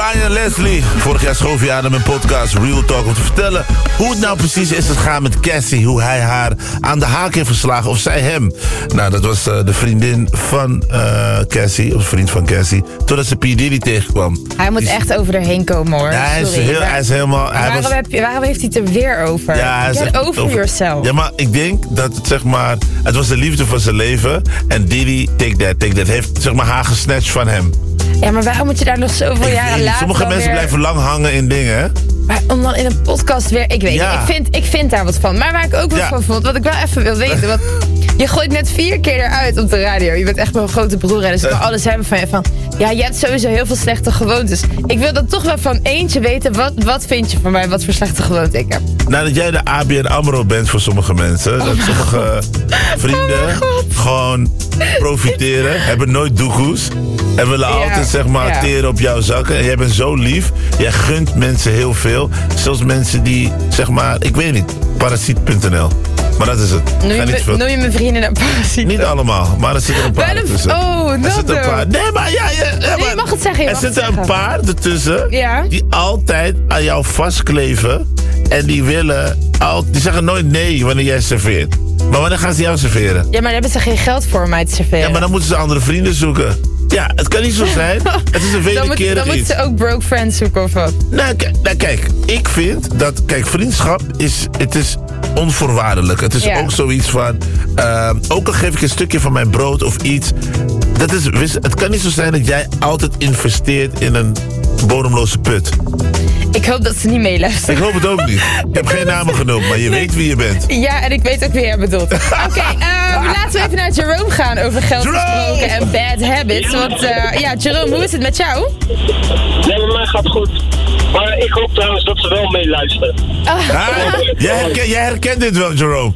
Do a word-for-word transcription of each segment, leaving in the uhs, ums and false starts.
Brian Leslie. Vorig jaar schoof hij aan in mijn podcast Real Talk om te vertellen hoe het nou precies is gegaan met Cassie. Hoe hij haar aan de haak heeft geslagen of zij hem. Nou, dat was uh, de vriendin van uh, Cassie, of vriend van Cassie, totdat ze P. Diddy tegenkwam. Hij moet Die... echt over erheen komen, hoor. Ja, hij is, Sorry, heel, hij is helemaal... Hij waarom, was... heb je, waarom heeft hij het er weer over? Ja, hij is Get over, over yourself. Ja, maar ik denk dat het, zeg maar, het was de liefde van zijn leven. En Diddy, take that, take that, heeft, zeg maar, haar gesnatcht van hem. Ja, maar waarom moet je daar nog zoveel Ik jaren weet, later sommige mensen weer... blijven lang hangen in dingen, hè? Maar om dan in een podcast weer... Ik weet Ja. niet, ik vind, ik vind daar wat van. Maar waar ik ook wat Ja. van vond, wat ik wel even wil weten... Want je gooit net vier keer eruit op de radio. Je bent echt mijn grote broer en dus ik kan Uh. alles hebben van je. Van, ja, je hebt sowieso heel veel slechte gewoontes. Ik wil dan toch wel van eentje weten. Wat, wat vind je van mij, wat voor slechte gewoontes ik heb? Nou, dat jij de A B N AMRO bent voor sommige mensen. Dat sommige vrienden Oh gewoon profiteren. Hebben nooit doekoes. En willen Ja, altijd, zeg maar, ja. teren op jouw zakken. En jij bent zo lief. Jij gunt mensen heel veel. Zelfs mensen die, zeg maar, ik weet niet, parasiet punt n l. Maar dat is het. Noem Ga je, niet me- veel- noem je mijn vrienden naar parasieten? Niet allemaal, maar er zitten een paar Wel een- tussen. oh, er dat zitten een ook. paar. Nee, maar ja, ja, ja, Nee, je maar mag het zeggen, je er mag het zitten een zeggen. paar ertussen Ja. die altijd aan jou vastkleven. En die willen, al, die zeggen nooit nee wanneer jij serveert. Maar wanneer gaan ze jou serveren? Ja, maar daar hebben ze geen geld voor om mij te serveren. Ja, maar dan moeten ze andere vrienden zoeken. Ja, het kan niet zo zijn. Het is een dan moet, wederkerig dan iets. moeten ze ook broke friends zoeken of wat? Nou, k- nou, kijk, ik vind dat... Kijk, vriendschap is... Het is onvoorwaardelijk. Het is Ja. ook zoiets van... Uh, ook al geef ik een stukje van mijn brood of iets... Dat is, wis- het kan niet zo zijn dat jij altijd investeert in een bodemloze put. Ik hoop dat ze niet meeluisteren. Ik hoop het ook niet. Ik heb geen namen genoemd, maar je weet wie je bent. Ja, en ik weet ook wie jij bedoelt. Oké, eh, laten we even naar Jerome gaan over geld Jerome! gesproken en bad habits. Want uh, ja, Jerome, hoe is het met jou? Nee, met mij gaat het goed. Maar ik hoop trouwens dat ze wel meeluisteren. Ah, jij, herken, jij herkent dit wel, Jerome.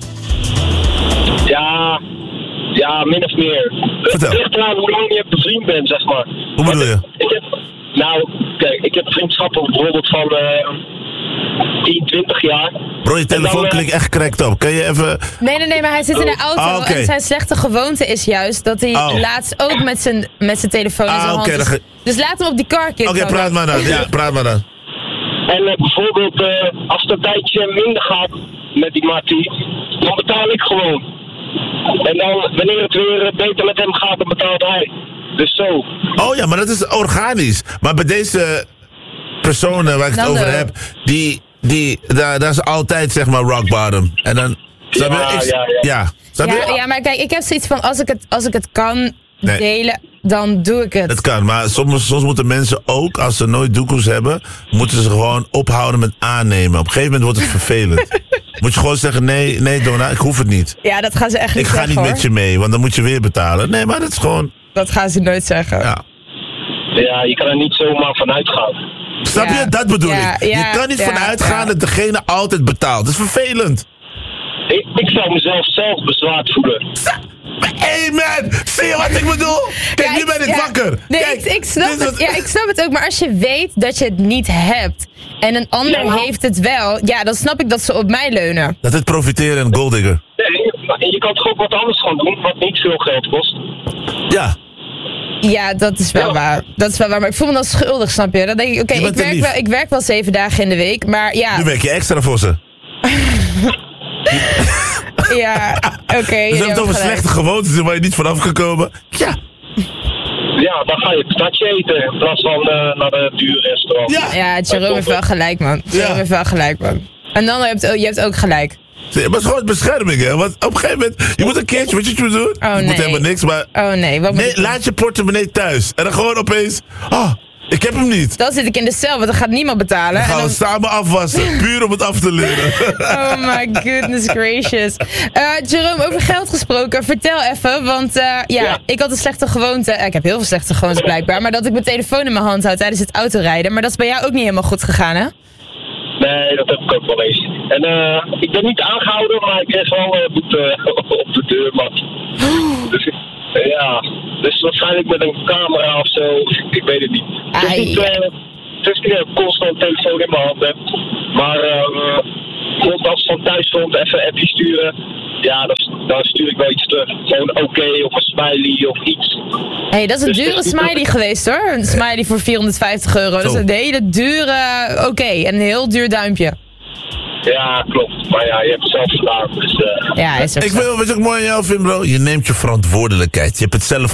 Ja, ja, min of meer. Vertel. Het ligt eraan hoe lang je bevriend bent, zeg maar. Hoe bedoel je? Ik heb, nou, kijk, ik heb vriendschappen bijvoorbeeld van uh, tien, twintig jaar. Bro, je telefoon En dan, uh, klinkt echt cracked op. Kan je even... Nee, nee, nee, maar hij zit in de auto. Ah, oké. En zijn slechte gewoonte is juist dat hij Oh. laatst ook met zijn, met zijn telefoon in Ah, zijn oké, hand dan is. ga- Dus laat hem op die car kid. Oké, praat maar dan. Ja, praat maar dan. En uh, bijvoorbeeld, uh, als het een tijdje minder gaat met die Marty, dan betaal ik gewoon. En dan, wanneer het weer beter met hem gaat, dan betaalt hij. Dus zo. Oh ja, maar dat is organisch. Maar bij deze personen waar ik het Nando. over heb, die, die, daar, daar is altijd, zeg maar, rock bottom. En dan... snap je? Ja, Ik- ja, ja. ja. Snap je? Ja, ja, maar kijk, ik heb zoiets van, als ik het, als ik het kan Nee. delen, dan doe ik het. Het kan, maar soms, soms moeten mensen ook, als ze nooit doekoes hebben, moeten ze gewoon ophouden met aannemen. Op een gegeven moment wordt het vervelend. Moet je gewoon zeggen, nee, nee Donna, ik hoef het niet. Ja, dat gaan ze echt niet Ik ga zeggen, niet hoor. met je mee, want dan moet je weer betalen. Nee, maar dat is gewoon, Dat gaan ze nooit zeggen. ja. Ja, je kan er niet zomaar van uitgaan. Snap Ja. je? Dat bedoel Ja, ik. ja, je kan niet ja, vanuit gaan ja. dat degene altijd betaalt. Dat is vervelend. Ik, ik zou mezelf zelf bezwaard voelen. Amen! Zie je wat ik bedoel? Kijk, Ja, nu ben ik ja. wakker. Nee, Kijk, ik, ik, snap dit is het, wat- ja, ik snap het ook. Maar als je weet dat je het niet hebt en een ander Ja, maar- heeft het wel, ja, dan snap ik dat ze op mij leunen. Dat het profiteren en golddigger. Nee, maar je kan toch ook wat anders gaan doen, wat niet veel geld kost. Ja. Ja, dat is wel Ja. waar. Dat is wel waar. Maar ik voel me dan schuldig, snap je? Dan denk ik, oké, Je ik, bent te werk lief. wel, ik werk wel zeven dagen in de week. Maar ja, Nu werk je extra voor ze. ja, oké. Dus we jullie hebben het hebben over gelijk. slechte gewoontes waar je niet vanaf kan komen. Ja. Ja, dan ga je patatje eten in plaats van uh, naar een duur restaurant. Ja. Ja, Jerome heeft wel gelijk, man. Jerome Ja. heeft wel gelijk, man. En dan heb je, je hebt ook gelijk. Maar het is gewoon bescherming, hè? Want op een gegeven moment, je moet een keertje, weet je wat je moet doen? Oh, je moet nee. helemaal niks, maar... Oh nee, wat moet Nee, ik doen? laat je portemonnee thuis. En dan gewoon opeens, oh, ik heb hem niet. Dan zit ik in de cel, want dan gaat niemand betalen. Dan En gaan we dan- samen afwassen, puur om het af te leren. Oh my goodness gracious. Eh Jerome, over geld gesproken, vertel even. Want eh, ja, Ja. ik had een slechte gewoonte. eh, Ik heb heel veel slechte gewoontes blijkbaar. Maar dat ik mijn telefoon in mijn hand houd tijdens het autorijden. Maar dat is bij jou ook niet helemaal goed gegaan, hè? Nee, dat heb ik ook wel eens. En uh, ik ben niet aangehouden, maar ik kreeg wel uh, boete op de deurmat. Dus, uh, ja, dus waarschijnlijk met een camera of zo, ik weet het niet. Het is Ai. niet, uh, het is niet dat ik constant telefoon in mijn hand heb, maar uh, bijvoorbeeld als ik van thuis komt, even een appje sturen. Ja, dat, dan stuur ik wel iets terug. Gewoon oké, okay, of een smiley of iets. Hé, hey, dat is een dus dure smiley geweest hoor. Een smiley voor vierhonderdvijftig euro. Zo. Dat is een hele dure oké. Okay, en een heel duur duimpje. Ja, klopt. Maar ja, je hebt het zelf gedaan. Dus, uh... ja, is ik wil, wat ik mooi aan jou vind, bro. Je neemt je verantwoordelijkheid. Je hebt het zelf